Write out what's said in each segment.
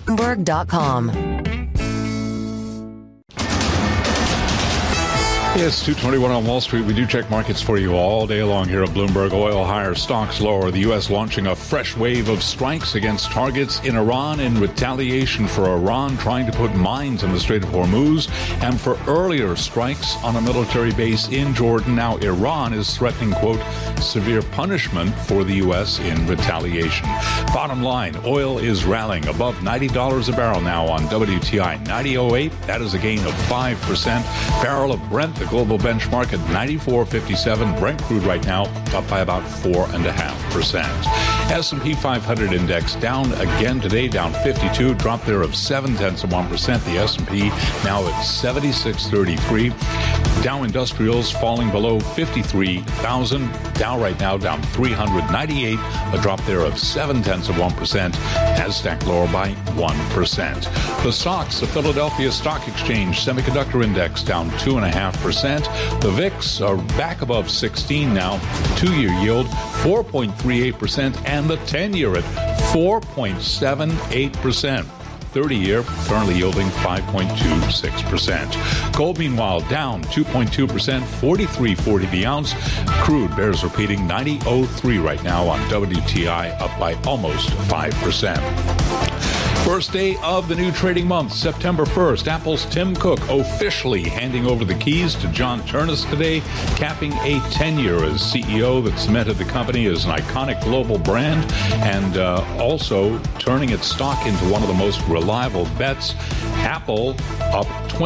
Bloomberg.com. It's 2:21 on Wall Street. We do check markets for you all day long here at Bloomberg. Oil higher, stocks lower. The U.S. launching a fresh wave of strikes against targets in Iran in retaliation for Iran trying to put mines in the Strait of Hormuz and for earlier strikes on a military base in Jordan. Now Iran is threatening, quote, severe punishment for the U.S. in retaliation. Bottom line, oil is rallying above $90 a barrel now on WTI 90.08. That is a gain of 5%. Barrel of Brent, the global benchmark at 94.57. Brent crude right now up by about 4.5%. S&P 500 index down again today, down 52, drop there of 0.7%. The S&P now at 76.33. Dow Industrials falling below 53,000. Dow right now down 398, a drop there of 0.7%. Nasdaq lower by 1%. The stocks, the Philadelphia Stock Exchange Semiconductor Index down 2.5%. The VIX are back above 16 now. 2-year yield 4.38%, and the 10-year at 4.78%. 30-year currently yielding 5.26%. Gold, meanwhile, down 2.2%, 43.40 the ounce. Crude bears repeating 90.03 right now on WTI, up by almost 5%. First day of the new trading month, September 1st. Apple's Tim Cook officially handing over the keys to John Ternus today, capping a tenure as CEO that cemented the company as an iconic global brand and also turning its stock into one of the most reliable bets. Apple up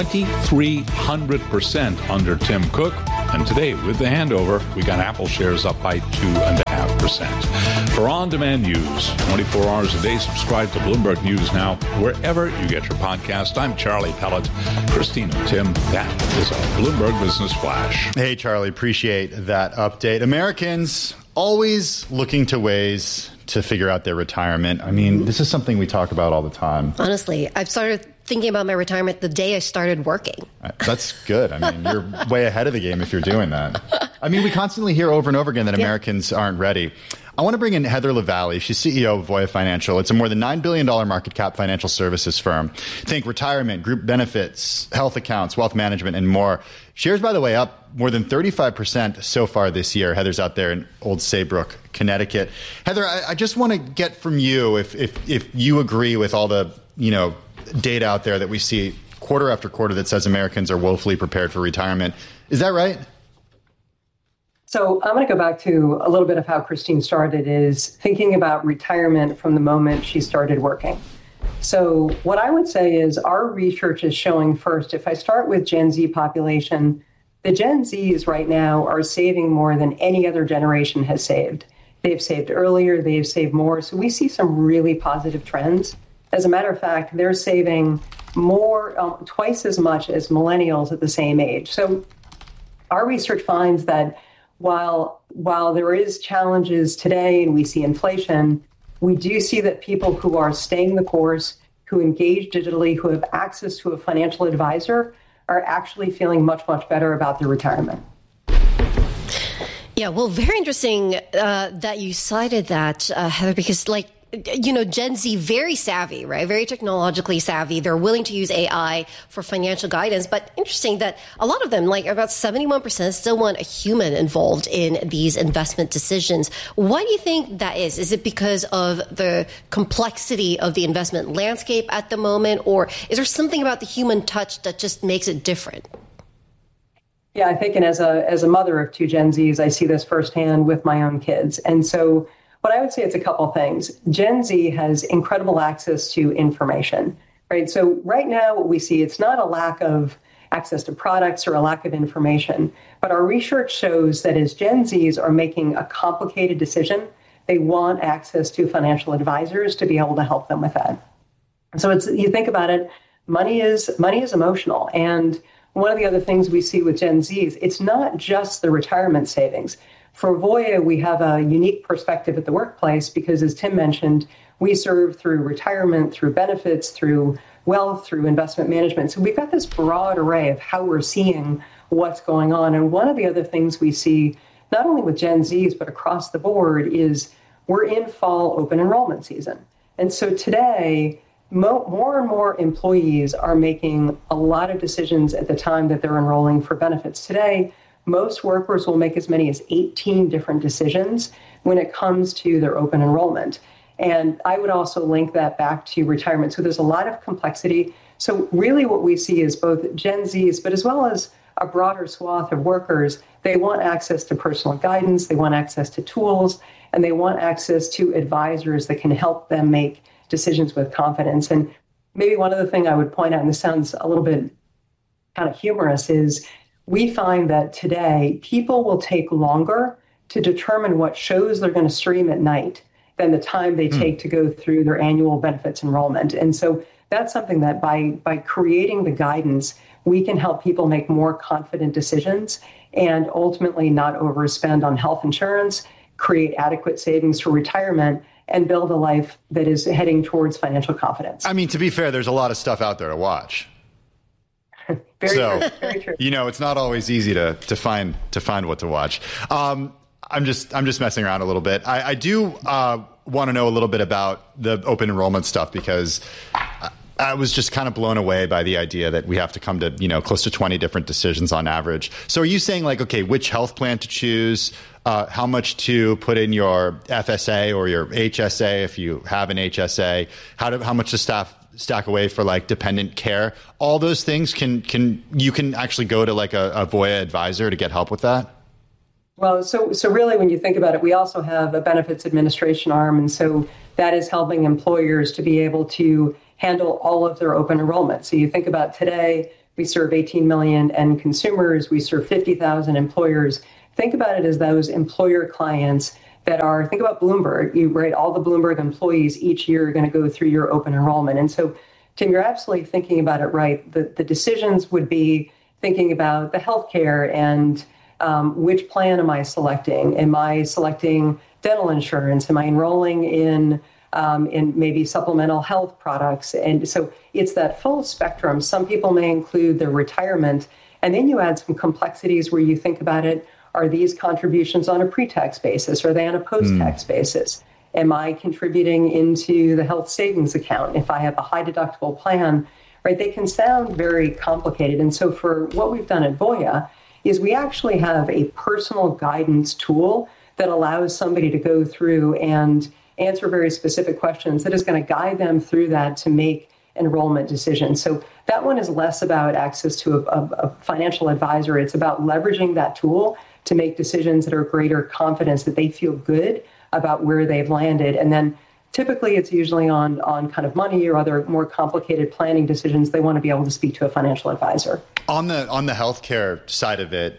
2,300% under Tim Cook. And today, with the handover, we got Apple shares up by 2.5%. For on-demand news, 24 hours a day, subscribe to Bloomberg News Now, wherever you get your podcast. I'm Charlie Pellet. Christine and Tim, that is a Bloomberg Business Flash. Hey, Charlie, appreciate that update. Americans always looking to ways to figure out their retirement. I mean, this is something we talk about all the time. Honestly, I've started thinking about my retirement the day I started working. That's good. I mean, you're way ahead of the game if you're doing that. I mean, we constantly hear over and over again that Americans aren't ready. I want to bring in Heather Lavallee. She's CEO of Voya Financial. It's a more than $9 billion market cap financial services firm. Think retirement, group benefits, health accounts, wealth management, and more. Shares, by the way, up more than 35% so far this year. Heather's out there in Old Saybrook, Connecticut. Heather, I just want to get from you if you agree with all the, data out there that we see quarter after quarter that says Americans are woefully prepared for retirement. Is that right? So I'm going to go back to a little bit of how Christine started, is thinking about retirement from the moment she started working. So what I would say is our research is showing first, if I start with Gen Z population, the Gen Zs right now are saving more than any other generation has saved. They've saved earlier, they've saved more. So we see some really positive trends. As a matter of fact, they're saving more, twice as much as millennials at the same age. So our research finds that while there is challenges today and we see inflation, we do see that people who are staying the course, who engage digitally, who have access to a financial advisor, are actually feeling much, much better about their retirement. Yeah, well, very interesting that you cited that, Heather, because Gen Z, very savvy, right? Very technologically savvy. They're willing to use AI for financial guidance. But interesting that a lot of them, like about 71%, still want a human involved in these investment decisions. Why do you think that is? Is it because of the complexity of the investment landscape at the moment? Or is there something about the human touch that just makes it different? Yeah, I think, and as a mother of two Gen Zs, I see this firsthand with my own kids. And so what I would say is a couple things. Gen Z has incredible access to information, right? So right now what we see, it's not a lack of access to products or a lack of information, but our research shows that as Gen Zs are making a complicated decision, they want access to financial advisors to be able to help them with that. So you think about it, money is emotional. And one of the other things we see with Gen Zs, it's not just the retirement savings. For Voya, we have a unique perspective at the workplace because, as Tim mentioned, we serve through retirement, through benefits, through wealth, through investment management. So we've got this broad array of how we're seeing what's going on. And one of the other things we see, not only with Gen Zs, but across the board, is we're in fall open enrollment season. And so today, more and more employees are making a lot of decisions at the time that they're enrolling for benefits. Today, most workers will make as many as 18 different decisions when it comes to their open enrollment. And I would also link that back to retirement. So there's a lot of complexity. So really what we see is both Gen Zs, but as well as a broader swath of workers, they want access to personal guidance, they want access to tools, and they want access to advisors that can help them make decisions with confidence. And maybe one other thing I would point out, and this sounds a little bit kind of humorous, is we find that today people will take longer to determine what shows they're going to stream at night than the time they take to go through their annual benefits enrollment. And so that's something that by creating the guidance, we can help people make more confident decisions and ultimately not overspend on health insurance, create adequate savings for retirement, and build a life that is heading towards financial confidence. I mean, to be fair, there's a lot of stuff out there to watch. Very true. It's not always easy to find what to watch. I'm just messing around a little bit. I do want to know a little bit about the open enrollment stuff, because I was just kind of blown away by the idea that we have to come to, close to 20 different decisions on average. So are you saying okay, which health plan to choose, how much to put in your FSA or your HSA if you have an HSA, how much to stack away for dependent care? All those things you can actually go to a Voya advisor to get help with that? Well, so really, when you think about it, we also have a benefits administration arm. And so that is helping employers to be able to handle all of their open enrollment. So you think about today, we serve 18 million end consumers. We serve 50,000 employers. Think about it as those employer clients that are, think about Bloomberg, all the Bloomberg employees each year are going to go through your open enrollment. And so, Tim, you're absolutely thinking about it right. The decisions would be thinking about the healthcare and which plan am I selecting? Am I selecting dental insurance? Am I enrolling in maybe supplemental health products? And so it's that full spectrum. Some people may include their retirement, and then you add some complexities where you think about it. Are these contributions on a pre-tax basis? Are they on a post-tax basis? Am I contributing into the health savings account? If I have a high deductible plan, right? They can sound very complicated. And so for what we've done at Voya is we actually have a personal guidance tool that allows somebody to go through and answer very specific questions that is going to guide them through that to make enrollment decisions. So that one is less about access to a financial advisor. It's about leveraging that tool to make decisions that are greater confidence, that they feel good about where they've landed. And then typically it's usually on kind of money or other more complicated planning decisions. They want to be able to speak to a financial advisor. On the healthcare side of it,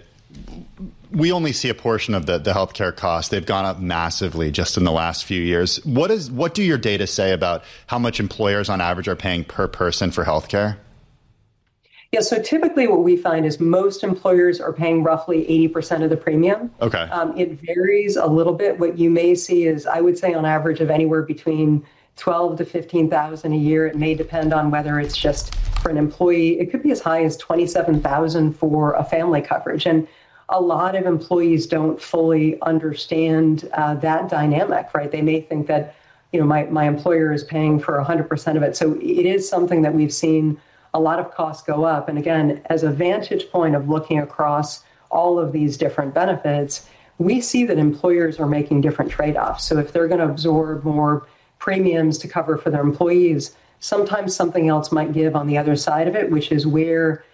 we only see a portion of the healthcare costs. They've gone up massively just in the last few years. What do your data say about how much employers on average are paying per person for healthcare? Yeah, so typically what we find is most employers are paying roughly 80% of the premium. Okay. It varies a little bit. What you may see is, I would say on average of anywhere between $12,000 to $15,000 a year. It may depend on whether it's just for an employee. It could be as high as $27,000 for a family coverage. And a lot of employees don't fully understand that dynamic, right? They may think that, my employer is paying for 100% of it. So it is something that we've seen a lot of costs go up. And again, as a vantage point of looking across all of these different benefits, we see that employers are making different trade-offs. So if they're going to absorb more premiums to cover for their employees, sometimes something else might give on the other side of it, which is where,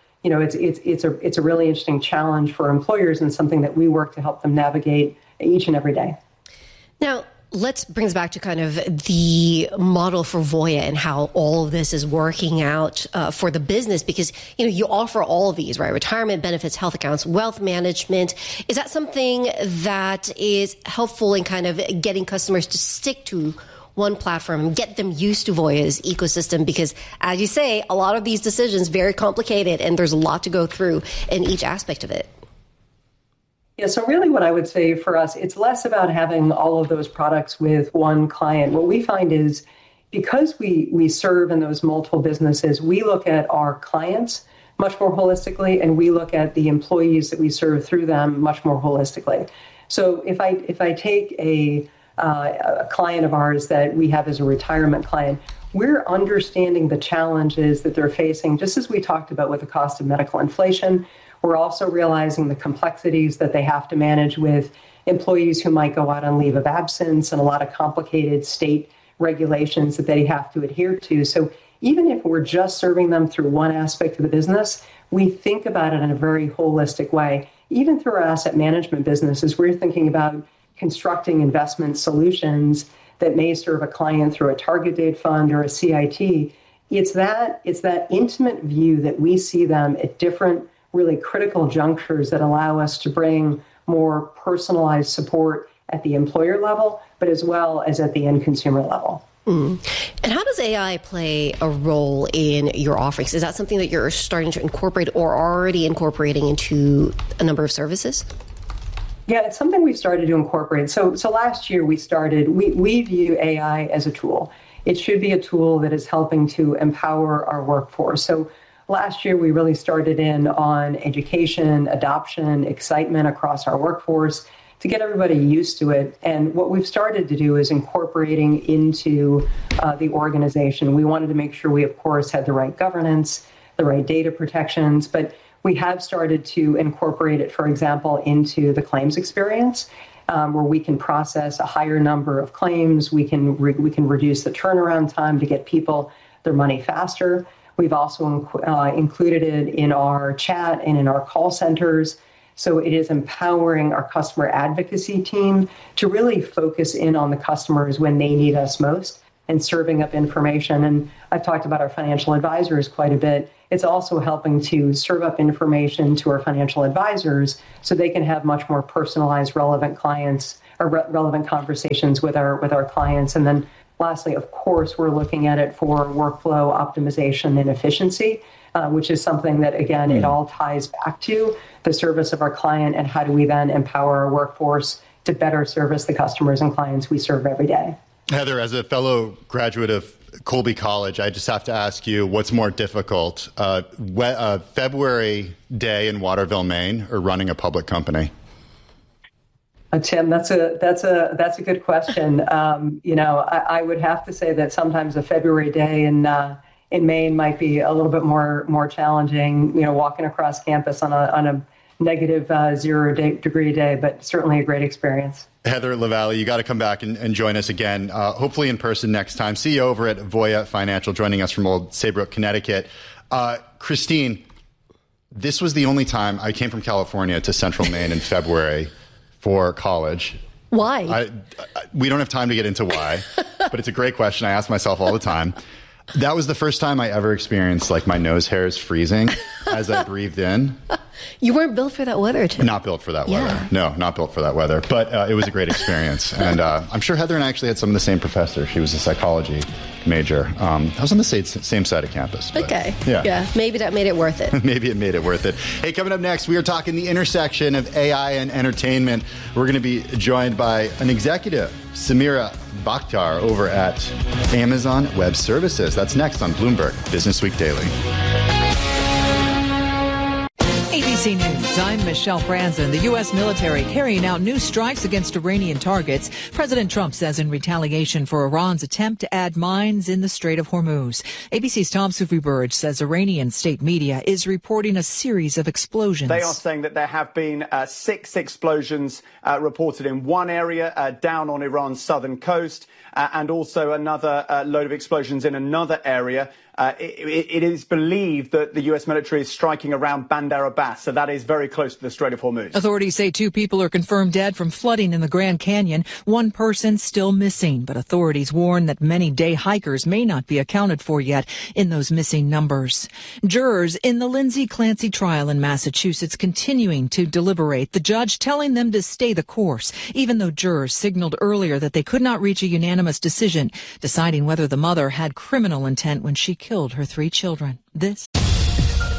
it's a really interesting challenge for employers and something that we work to help them navigate each and every day. Now, let's bring us back to kind of the model for Voya and how all of this is working out for the business, because, you offer all of these, right? Retirement benefits, health accounts, wealth management. Is that something that is helpful in kind of getting customers to stick to one platform, get them used to Voya's ecosystem? Because as you say, a lot of these decisions very complicated and there's a lot to go through in each aspect of it. Yeah, so really what I would say for us, it's less about having all of those products with one client. What we find is because we serve in those multiple businesses, we look at our clients much more holistically, and we look at the employees that we serve through them much more holistically. So if I take a a client of ours that we have as a retirement client, we're understanding the challenges that they're facing, just as we talked about with the cost of medical inflation. We're also realizing the complexities that they have to manage with employees who might go out on leave of absence and a lot of complicated state regulations that they have to adhere to. So even if we're just serving them through one aspect of the business, we think about it in a very holistic way. Even through our asset management businesses, we're thinking about constructing investment solutions that may serve a client through a target date fund or a CIT. It's that intimate view that we see them at different really critical junctures that allow us to bring more personalized support at the employer level, but as well as at the end consumer level. And how does AI play a role in your offerings? Is that something that you're starting to incorporate or already incorporating into a number of services? Yeah, it's something we've started to incorporate. So last year we view AI as a tool. It should be a tool that is helping to empower our workforce. So last year we really started in on education, adoption, excitement across our workforce to get everybody used to it. And what we've started to do is incorporating into the organization. We wanted to make sure we, of course, had the right governance, the right data protections, but we have started to incorporate it, for example, into the claims experience, where we can process a higher number of claims. We can reduce the turnaround time to get people their money faster. We've also included it in our chat and in our call centers. So it is empowering our customer advocacy team to really focus in on the customers when they need us most and serving up information. And I've talked about our financial advisors quite a bit. It's also helping to serve up information to our financial advisors so they can have much more personalized, relevant clients or relevant conversations with our clients. And then lastly, of course, we're looking at it for workflow optimization and efficiency, which is something that, again, it all ties back to the service of our client and how do we then empower our workforce to better service the customers and clients we serve every day. Heather, as a fellow graduate of Colby College, I just have to ask you, what's more difficult, February day in Waterville, Maine, or running a public company? Tim, that's a good question. I would have to say that sometimes a February day in Maine might be a little bit more challenging. Walking across campus on a negative 0 degree day, but certainly a great experience. Heather LaValle, you got to come back and join us again, hopefully in person next time. CEO over at Voya Financial, joining us from Old Saybrook, Connecticut. Christine, this was the only time I came from California to Central Maine in February for college. Why? We don't have time to get into why, but it's a great question. I ask myself all the time. That was the first time I ever experienced my nose hairs freezing as I breathed in. You weren't built for that weather, Tim. Not built for that weather. No, not built for that weather. But it was a great experience. And I'm sure Heather and I actually had some of the same professor. She was a psychology major. I was on the same side of campus. But, okay. Yeah. Maybe that made it worth it. Maybe it made it worth it. Hey, coming up next, we are talking the intersection of AI and entertainment. We're going to be joined by an executive, Samira Bakhtar, over at Amazon Web Services. That's next on Bloomberg Business Week Daily. ABC News, I'm Michelle Franzen. The U.S. military carrying out new strikes against Iranian targets. President Trump says in retaliation for Iran's attempt to add mines in the Strait of Hormuz. ABC's Tom Soufi-Burge says Iranian state media is reporting a series of explosions. They are saying that there have been 6 explosions reported in one area down on Iran's southern coast, and also another load of explosions in another area. It is believed that the U.S. military is striking around Bandar Abbas, so that is very close to the Strait of Hormuz. Authorities say 2 people are confirmed dead from flooding in the Grand Canyon. 1 person still missing, but authorities warn that many day hikers may not be accounted for yet in those missing numbers. Jurors in the Lindsay Clancy trial in Massachusetts continuing to deliberate, the judge telling them to stay the course, even though jurors signaled earlier that they could not reach a unanimous decision, deciding whether the mother had criminal intent when she killed her 3 children. This